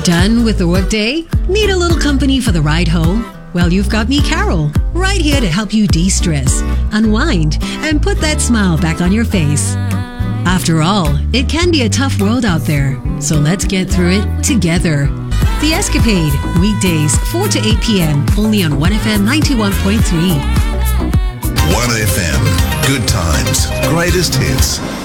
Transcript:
Done with the workday? Need a little company for the ride home? Well, you've got me, Carol, right here to help you de-stress, unwind, and put that smile back on your face. After all, it can be a tough world out there, so let's get through it together. The Escapade, weekdays 4 to 8 p.m, only on 1FM 91.3. 1FM, good times, greatest hits.